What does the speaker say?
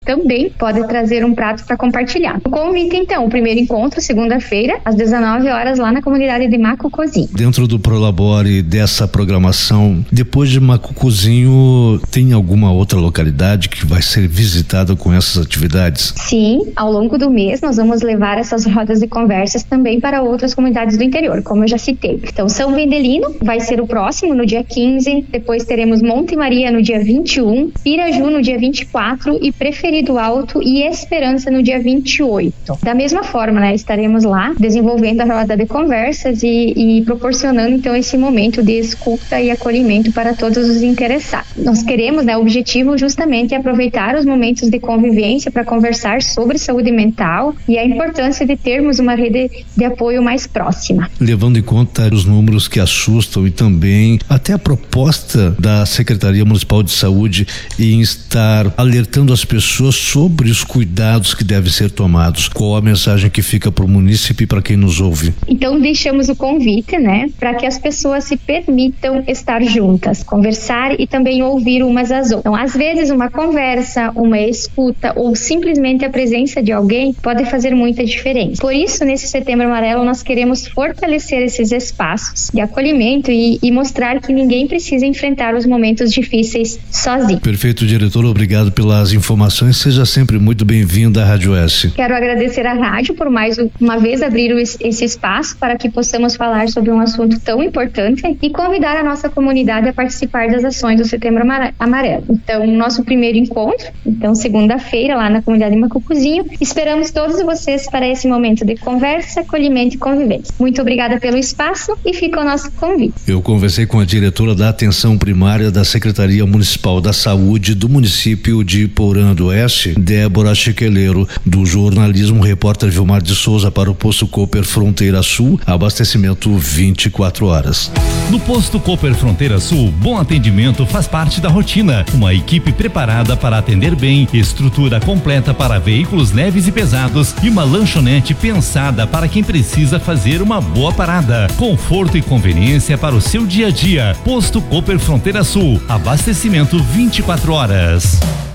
também pode trazer um prato para compartilhar. O convite, então, o primeiro encontro, segunda-feira, às 19 horas, lá na comunidade de Macucuzinho. Dentro do Prolabore, dessa programação, depois de Macucuzinho, tem alguma outra localidade que vai ser visitada com essas atividades? Sim, ao longo do mês nós vamos levar essas rodas de conversas também para outras comunidades do interior, como eu já citei. Então, São Vendelino vai ser o próximo, no dia 15, depois teremos Monte Maria no dia 21, Piraju no dia 24 e Preferido Alto e Esperança no dia 28. Da mesma forma, né, estaremos lá desenvolvendo a roda de conversas e proporcionando então esse momento de escuta e acolhimento para todos os interessados. Nós queremos, né, o objetivo justamente é aproveitar os momentos de convivência para conversar sobre saúde mental e a importância de termos uma rede de apoio mais próxima. Levando em conta os números que assustam e também até a proposta da Secretaria Municipal de Saúde em estar alertando as pessoas sobre os cuidados que devem ser tomados. Qual a mensagem que fica para o munícipe e para quem nos ouve? Então deixamos o convite, né, para que as pessoas se permitam estar juntas, conversar e também ouvir umas às outras. Então, às vezes uma conversa, uma escuta ou simplesmente a presença de alguém pode fazer muita diferença. Por isso, nesse Setembro Amarelo, nós queremos fortalecer esses espaços de acolhimento e mostrar que ninguém precisa enfrentar os momentos difíceis sozinho. Perfeito, diretor, obrigado pelas informações, seja sempre muito bem-vinda à Rádio S. Quero agradecer à rádio por mais uma vez abrir esse espaço para que possamos falar sobre um assunto tão importante e convidar a nossa comunidade a participar das ações do Setembro Amarelo. Então, nosso primeiro encontro, então segunda-feira lá na comunidade de Macucuzinho, esperamos todos vocês para esse momento de conversa, acolhimento e convivência. Muito obrigada pelo espaço e fica o nosso convite. Eu conversei com a diretora da Atenção Primária da Secretaria Municipal da Saúde do município de Porã do Oeste, Débora Chiqueleiro, do jornalismo repórter Vilmar de Souza para o Posto Cooper Fronteira Sul, abastecimento 24 horas. No Posto Cooper Fronteira Sul, bom atendimento faz parte da rotina. Uma equipe preparada para atender bem, estrutura completa para veículos leves e pesados e uma lanchonete pensada para quem precisa fazer uma boa parada. Conforto e conveniência para o seu dia a dia. Posto Cooper Fronteira Sul, abastecimento 24 horas.